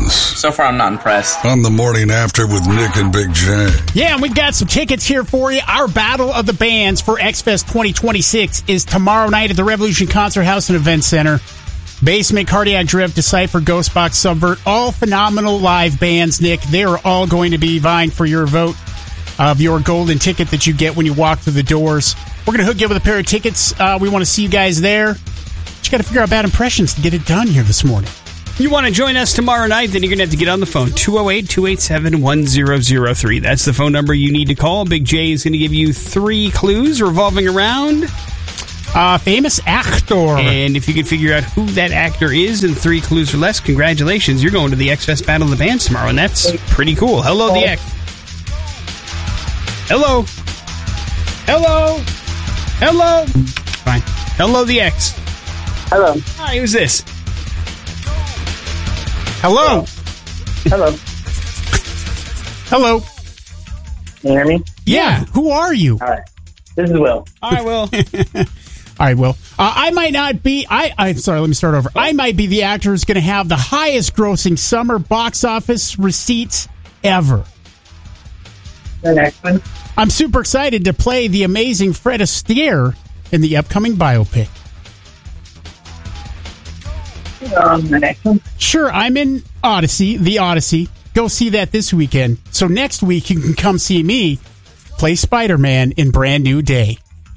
Bands. So far, I'm not impressed. On the morning after with Nick and Big J. Yeah, and we've got some tickets here for you. Our Battle of the Bands for X-Fest 2026 is tomorrow night at the Revolution Concert House and Event Center. Basement, Cardiac Drift, Decipher, Ghostbox, Subvert, all phenomenal live bands, Nick. They are all going to be vying for your vote of your golden ticket that you get when you walk through the doors. We're going to hook you up with a pair of tickets. We want to see you guys there. But you got to figure out bad impressions to get it done here this morning. You want to join us tomorrow night, then you're going to have to get on the phone, 208-287-1003. That's the phone number you need to call. Big J is going to give you 3 clues revolving around famous actor. And if you can figure out who that actor is in 3 clues or less, congratulations. You're going to the X-Fest Battle of the Bands tomorrow, and that's pretty cool. Hello, the X. Hello. Hello. Hello. Fine. Hello, the X. Hello. Hi, who's this? Hello. Hello. Hello. Can you hear me? Yeah. Who are you? All right. This is Will. All right, Will. All right, Will. I might not be... I'm sorry, let me start over. I might be the actor who's going to have the highest grossing summer box office receipts ever. The next one. I'm super excited to play the amazing Fred Astaire in the upcoming biopic. The next one. Sure, I'm in The Odyssey. Go see that this weekend. So next week you can come see me play Spider-Man in Brand New Day.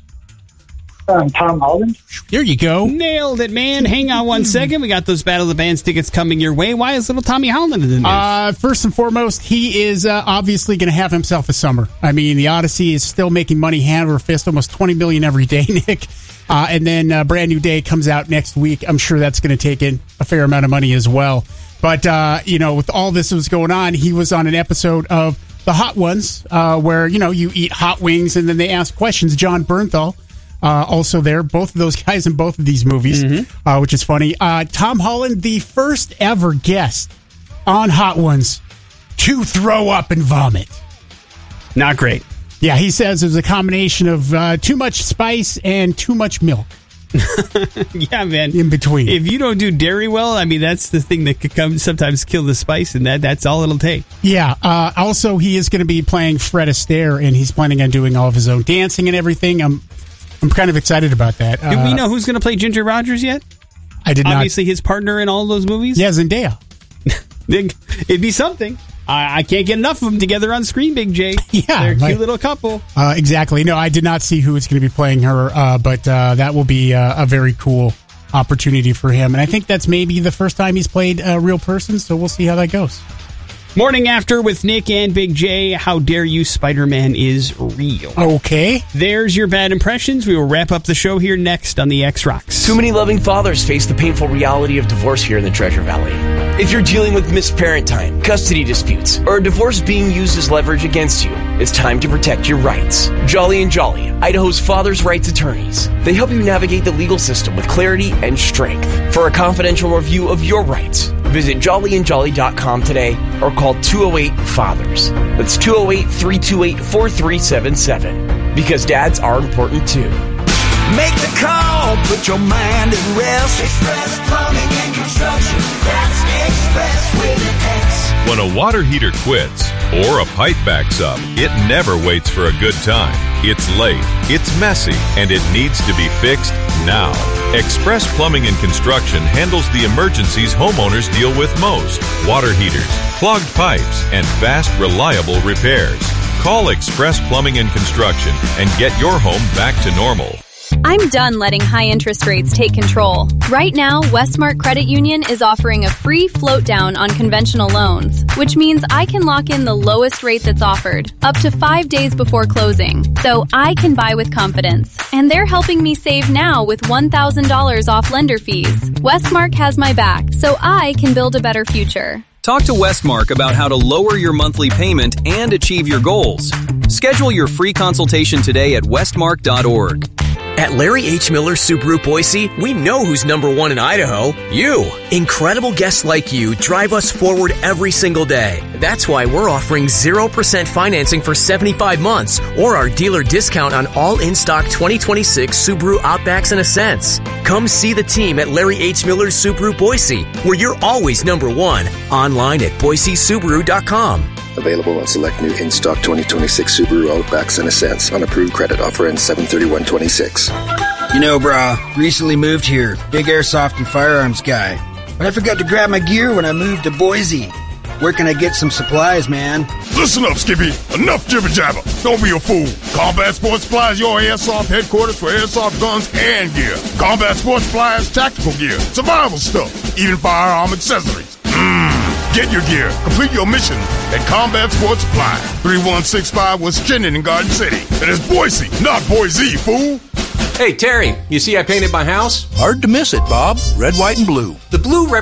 Tom Holland. There you go. Nailed it, man. Hang on one second. We got those Battle of the Bands tickets coming your way. Why is little Tommy Holland in the news? First and foremost, he is obviously going to have himself a summer. I mean, The Odyssey is still making money hand over fist, almost $20 million every day, Nick. And then Brand New Day comes out next week. I'm sure that's going to take in a fair amount of money as well. But, with all this that was going on, he was on an episode of The Hot Ones where, you eat hot wings and then they ask questions. John Bernthal. Also there, both of those guys in both of these movies, which is funny. Tom Holland, the first ever guest on Hot Ones to throw up and vomit. Not great. Yeah, he says it was a combination of too much spice and too much milk. Yeah, man. In between. If you don't do dairy well, I mean, that's the thing that could sometimes kill the spice, and that's all it'll take. Yeah. Also, he is going to be playing Fred Astaire, and he's planning on doing all of his own dancing and everything. I'm kind of excited about that. Do we know who's going to play Ginger Rogers yet? I did not. Obviously, his partner in all those movies? Yeah, Zendaya. It'd be something. I can't get enough of them together on screen, Big J. Yeah. They're a cute little couple. Exactly. No, I did not see who is going to be playing her, but that will be a very cool opportunity for him. And I think that's maybe the first time he's played a real person, so we'll see how that goes. Morning After with Nick and Big J. How dare you, Spider-Man is real. Okay. There's your bad impressions. We will wrap up the show here next on the X-Rocks. Too many loving fathers face the painful reality of divorce here in the Treasure Valley. If you're dealing with missed parent time, custody disputes, or a divorce being used as leverage against you, it's time to protect your rights. Jolly & Jolly, Idaho's father's rights attorneys. They help you navigate the legal system with clarity and strength. For a confidential review of your rights, visit jollyandjolly.com today or call 208-FATHERS. That's 208-328-4377. Because dads are important too. Make the call, put your mind at rest. Express Plumbing and Construction. That's Express with an X. When a water heater quits or a pipe backs up, it never waits for a good time. It's late, it's messy, and it needs to be fixed now. Express Plumbing and Construction handles the emergencies homeowners deal with most: water heaters, clogged pipes, and fast, reliable repairs. Call Express Plumbing and Construction and get your home back to normal. I'm done letting high interest rates take control. Right now, Westmark Credit Union is offering a free float down on conventional loans, which means I can lock in the lowest rate that's offered, up to 5 days before closing, so I can buy with confidence. And they're helping me save now with $1,000 off lender fees. Westmark has my back, so I can build a better future. Talk to Westmark about how to lower your monthly payment and achieve your goals. Schedule your free consultation today at westmark.org. At Larry H. Miller Subaru Boise, we know who's number one in Idaho. You. Incredible guests like you drive us forward every single day. That's why we're offering 0% financing for 75 months or our dealer discount on all in-stock 2026 Subaru Outbacks and Ascents. Come see the team at Larry H. Miller Subaru Boise, where you're always number one. Online at BoiseSubaru.com. Available on select new in-stock 2026 Subaru Outbacks and Ascents on approved credit. Offer ends 7/31/26. You know, brah, recently moved here. Big airsoft and firearms guy. But I forgot to grab my gear when I moved to Boise. Where can I get some supplies, man? Listen up, Skippy. Enough jibber-jabber. Don't be a fool. Combat Sports Supply is your airsoft headquarters for airsoft guns and gear. Combat Sports Supply is tactical gear, survival stuff, even firearm accessories. Get your gear. Complete your mission at Combat Sports Supply. 3165 West Chinden in Garden City. It is Boise, not Boise, fool. Hey, Terry, you see I painted my house? Hard to miss it, Bob. Red, white, and blue. The blue represents